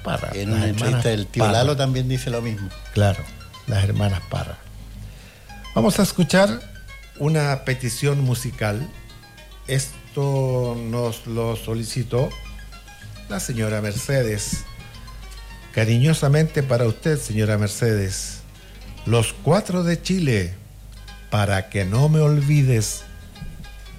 Parra. En una entrevista del tío Parra. Lalo también dice lo mismo. Claro, las hermanas Parra. Vamos a escuchar una petición musical. Esto nos lo solicitó la señora Mercedes. Cariñosamente para usted, señora Mercedes. Los 4 de Chile, para que no me olvides.